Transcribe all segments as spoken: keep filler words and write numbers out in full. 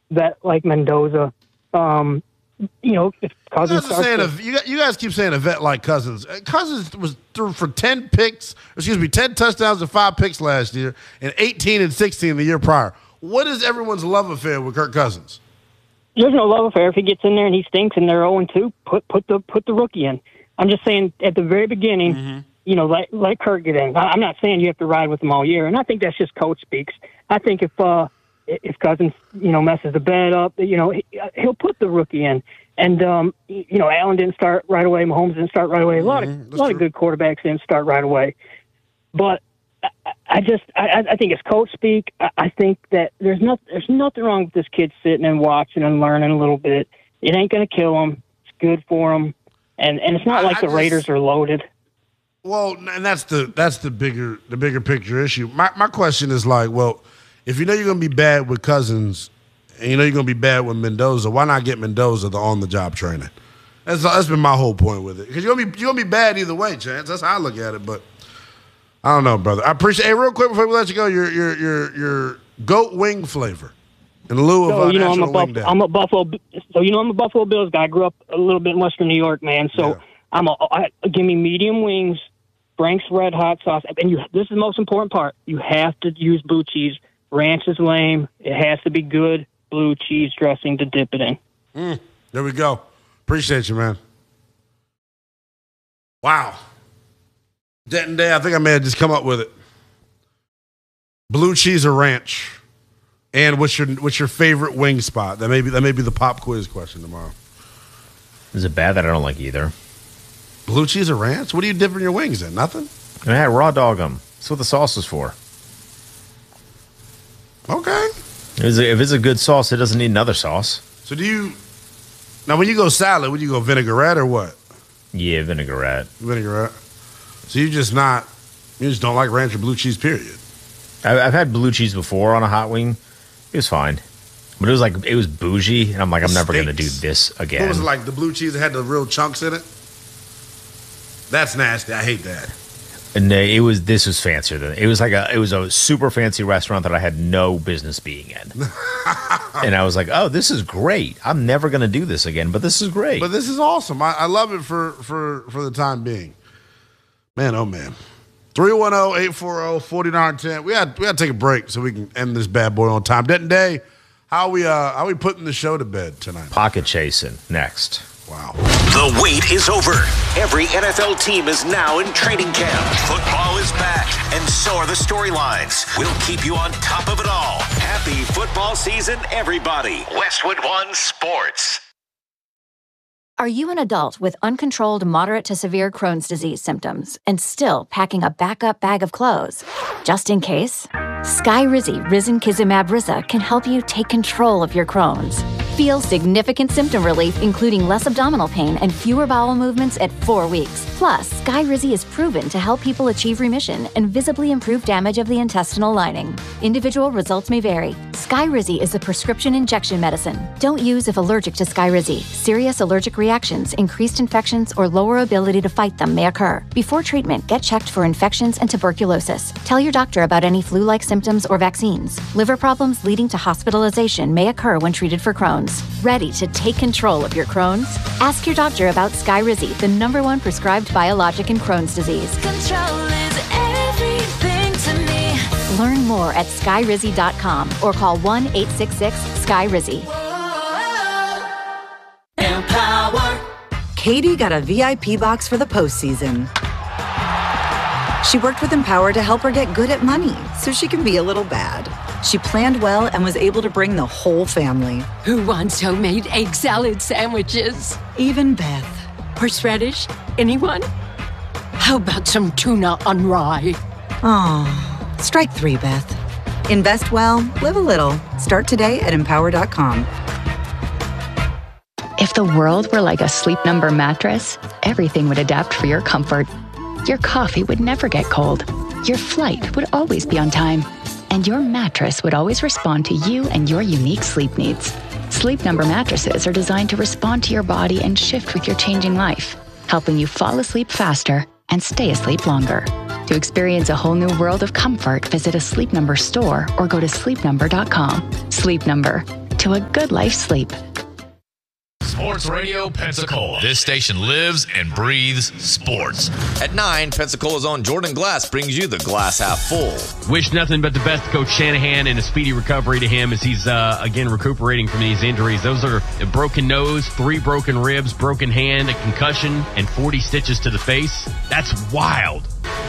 vet like Mendoza. Um, you know, if Cousins You guys, are saying starts a, you, got- you guys keep saying a vet like Cousins. Uh, Cousins was through for ten picks, excuse me, ten touchdowns and five picks last year, and eighteen and sixteen the year prior. What is everyone's love affair with Kirk Cousins? there's no love affair. If he gets in there and he stinks and they're oh and two, put put the put the rookie in. I'm just saying at the very beginning, Mm-hmm. you know, let let Kirk get in. I- I'm not saying you have to ride with him all year, and I think that's just coach speaks. I think if uh, if Cousins, you know, messes the bed up, you know, he, he'll put the rookie in. And um, you know, Allen didn't start right away. Mahomes didn't start right away. A lot Mm-hmm. of a lot true. of good quarterbacks didn't start right away. But I, I just I, I think it's coach speak. I, I think that there's not there's nothing wrong with this kid sitting and watching and learning a little bit. It ain't going to kill him. It's good for him. And and it's not I- like I the just- Raiders are loaded. Well, and that's the that's the bigger the bigger picture issue. My my question is like, well, if you know you're going to be bad with Cousins, and you know you're going to be bad with Mendoza, why not get Mendoza the on the job training? That's that's been my whole point with it. Because you're gonna be you're gonna be bad either way, Chance. That's how I look at it. But I don't know, brother. I appreciate. Hey, real quick before we let you go, your your your your goat wing flavor in lieu of So uh, you know I'm a National Wing Buff- Day. I'm a Buffalo. So you know I'm a Buffalo Bills guy. I grew up a little bit in Western New York, man. So Yeah. I'm a I, give me medium wings, Frank's Red Hot sauce, and you. This is the most important part. You have to use blue cheese. Ranch is lame. It has to be good blue cheese dressing to dip it in. Mm, there we go. Appreciate you, man. Wow. Denton Day, I think I may have just come up with it. Blue cheese or ranch. And what's your what's your favorite wing spot? That may be that may be the pop quiz question tomorrow. Is it bad that I don't like either? Blue cheese or ranch? What are you dipping your wings in? Nothing? I had raw dog them. That's what the sauce is for. Okay. If it's, a, if it's a good sauce, it doesn't need another sauce. So do you now when you go salad, would you go vinaigrette or what? Yeah, vinaigrette. Vinaigrette. So you just not you just don't like ranch or blue cheese, period. I, I've had blue cheese before on a hot wing. It was fine. But it was like, it was bougie, and I'm like, I'm never going to do Steaks. this again. What was it like? The blue cheese that had the real chunks in it? That's nasty. I hate that. And uh, it was, this was fancier than, it was like a, it was a super fancy restaurant that I had no business being in. And I was like, oh, this is great. I'm never going to do this again, but this is great. But this is awesome. I, I love it for, for, for the time being. Man, oh man. three one zero, eight four zero, four nine one zero. We had we got to take a break so we can end this bad boy on time. Denton Day, how we uh how we putting the show to bed tonight? Pocket chasing next. Wow. The wait is over. Every N F L team is now in training camp. Football is back, and so are the storylines. We'll keep you on top of it all. Happy football season, everybody. Westwood One Sports. Are you an adult with uncontrolled moderate to severe Crohn's disease symptoms and still packing a backup bag of clothes? Just in case? Skyrizi Risankizumab Riza can help you take control of your Crohn's. Feel significant symptom relief, including less abdominal pain and fewer bowel movements at four weeks. Plus, Skyrizi is proven to help people achieve remission and visibly improve damage of the intestinal lining. Individual results may vary. Skyrizi is a prescription injection medicine. Don't use if allergic to Skyrizi. Serious allergic reactions, increased infections, or lower ability to fight them may occur. Before treatment, get checked for infections and tuberculosis. Tell your doctor about any flu-like symptoms or vaccines. Liver problems leading to hospitalization may occur when treated for Crohn's. Ready to take control of your Crohn's? Ask your doctor about Skyrizi, the number one prescribed biologic in Crohn's disease. Control is everything to me. Learn more at skyrizi dot com or call one eight six six Skyrizi. Empower. Katie got a V I P box for the postseason. She worked with Empower to help her get good at money so she can be a little bad. She planned well and was able to bring the whole family. Who wants homemade egg salad sandwiches? Even Beth. Horseradish? Anyone? How about some tuna on rye? Aw, strike three, Beth. Invest well, live a little. Start today at empower dot com. If the world were like a Sleep Number mattress, everything would adapt for your comfort. Your coffee would never get cold. Your flight would always be on time. And your mattress would always respond to you and your unique sleep needs. Sleep Number mattresses are designed to respond to your body and shift with your changing life, helping you fall asleep faster and stay asleep longer. To experience a whole new world of comfort, visit a Sleep Number store or go to sleep number dot com. Sleep Number. to a good night's sleep. Sports Radio Pensacola. This station lives and breathes sports. At nine, Pensacola's own Jordan Glass brings you the glass half full. Wish nothing but the best to Coach Shanahan and a speedy recovery to him as he's, uh, again, recuperating from these injuries. Those are a broken nose, three broken ribs, broken hand, a concussion, and forty stitches to the face. That's wild.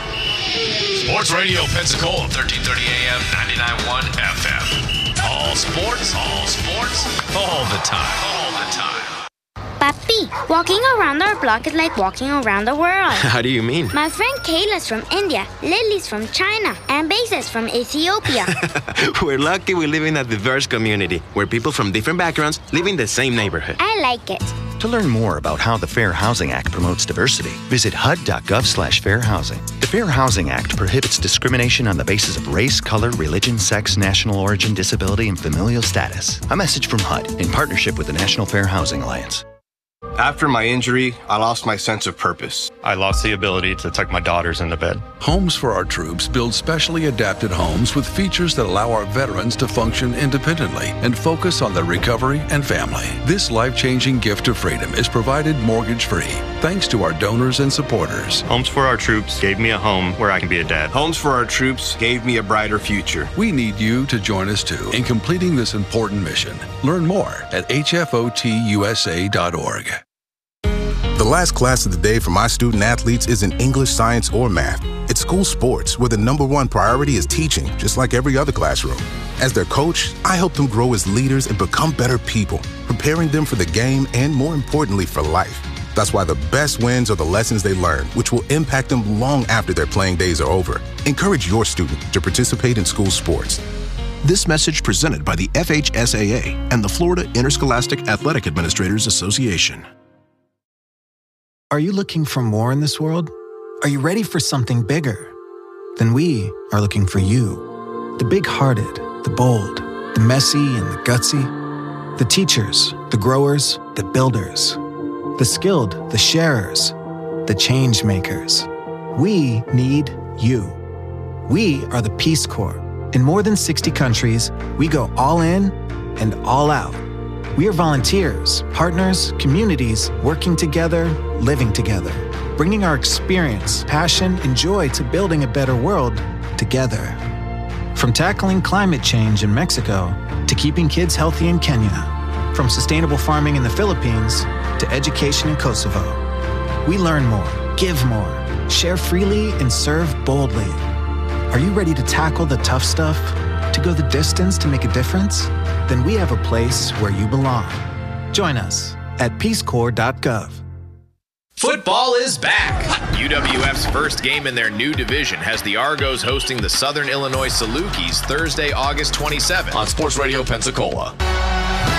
Sports Radio Pensacola, thirteen thirty A M, ninety-nine point one F M. All sports, all sports, all the time, all the time. Papi, walking around our block is like walking around the world. How do you mean? My friend Kayla's from India, Lily's from China, and Basa's from Ethiopia. We're lucky we live in a diverse community where people from different backgrounds live in the same neighborhood. I like it. To learn more about how the Fair Housing Act promotes diversity, visit H U D dot gov slash fair housing. The Fair Housing Act prohibits discrimination on the basis of race, color, religion, sex, national origin, disability, and familial status. A message from H U D in partnership with the National Fair Housing Alliance. After my injury, I lost my sense of purpose. I lost the ability to tuck my daughters into bed. Homes for Our Troops builds specially adapted homes with features that allow our veterans to function independently and focus on their recovery and family. This life-changing gift of freedom is provided mortgage-free, thanks to our donors and supporters. Homes for Our Troops gave me a home where I can be a dad. Homes for Our Troops gave me a brighter future. We need you to join us too in completing this important mission. Learn more at H F O T U S A dot org. The last class of the day for my student athletes isn't English, science, or math. It's school sports, where the number one priority is teaching, just like every other classroom. As their coach, I help them grow as leaders and become better people, preparing them for the game and, more importantly, for life. That's why the best wins are the lessons they learn, which will impact them long after their playing days are over. Encourage your student to participate in school sports. This message presented by the F H S A A and the Florida Interscholastic Athletic Administrators Association. Are you looking for more in this world? Are you ready for something bigger? Then we are looking for you. The big-hearted, the bold, the messy and the gutsy. The teachers, the growers, the builders. The skilled, the sharers, the change makers. We need you. We are the Peace Corps. In more than sixty countries, we go all in and all out. We are volunteers, partners, communities, working together, living together, bringing our experience, passion, and joy to building a better world together. From tackling climate change in Mexico to keeping kids healthy in Kenya, from sustainable farming in the Philippines to education in Kosovo. We learn more, give more, share freely, and serve boldly. Are you ready to tackle the tough stuff? To go the distance to make a difference? Then we have a place where you belong. Join us at peace corps dot gov. Football is back. U W F's first game in their new division has the Argos hosting the Southern Illinois Salukis Thursday, August twenty-seventh on Sports Radio Pensacola.